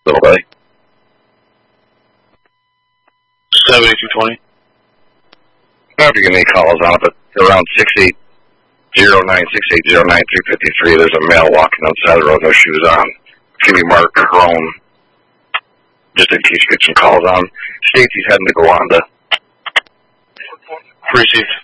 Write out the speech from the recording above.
Little buddy. 7220. I don't have to give me calls on it, but around 6809-6809-353, there's a male walking on the side of the road, no shoes on. Can be marked Crone. Just in case you get some calls on. Stacy's heading to Gowanda. Received.